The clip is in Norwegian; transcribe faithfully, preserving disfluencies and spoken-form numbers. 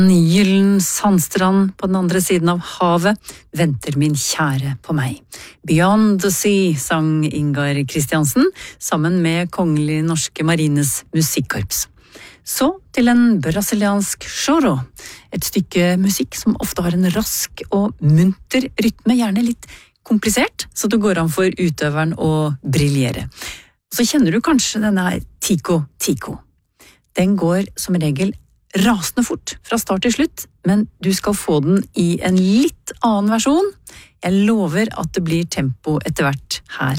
Gyllen sandstrand på den andre siden av havet venter min kjære på meg. Beyond the Sea, sang Ingar Kristiansen, sammen med Kongelig Norske Marines Musikkorps. Så til en brasiliansk choro, et stykke musikk som ofte har en rask og munter rytme, gjerne litt komplisert, så det går an for utøveren å briljere. Så kjenner du kanskje denne Tico Tico. Den går som regel rasende fort fra start til slutt, men du skal få den i en litt annen versjon. Jeg lover at det blir tempo etter hvert her